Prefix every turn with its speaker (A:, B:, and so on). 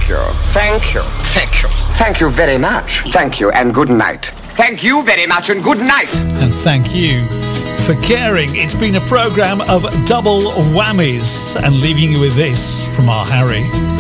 A: you. Thank you. Thank you. Thank you very much. Thank you and good night. Thank you very much and good night.
B: And thank you for caring. It's been a programme of double whammies, and leaving you with this from our Harry.